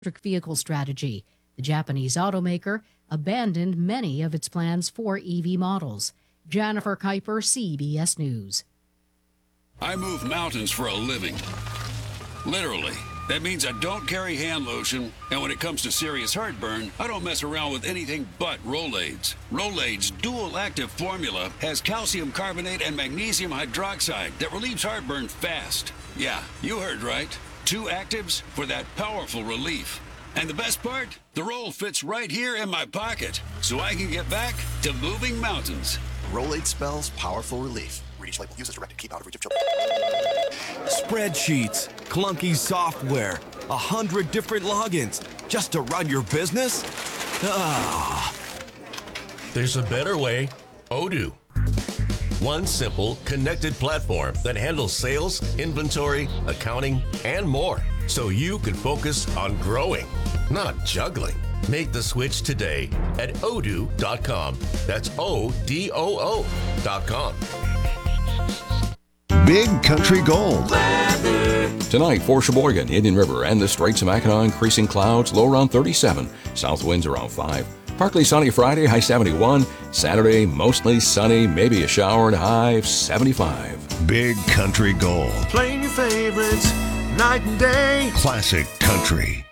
electric vehicle strategy. The Japanese automaker abandoned many of its plans for EV models. Jennifer Kuiper, CBS News. I move mountains for a living. Literally. That means I don't carry hand lotion, and when it comes to serious heartburn, I don't mess around with anything but Rolaids. Rolaids' dual-active formula has calcium carbonate and magnesium hydroxide that relieves heartburn fast. Yeah, you heard right. 2 actives for that powerful relief. And the best part? The roll fits right here in my pocket, so I can get back to moving mountains. Rolaid spells powerful relief. Read each label. Use as directed. Keep out of reach of children. Spreadsheets, clunky software, 100 different logins just to run your business? Ah. There's a better way. Odoo. One simple, connected platform that handles sales, inventory, accounting, and more, so you can focus on growing, not juggling. Make the switch today at odoo.com. That's ODOO.com. Big Country Gold. Tonight for Sheboygan, Indian River, and the Straits of Mackinac, increasing clouds, low around 37. South winds around 5. Partly sunny Friday, high 71. Saturday, mostly sunny, maybe a shower, and high 75. Big Country Gold. Playing your favorites night and day. Classic country.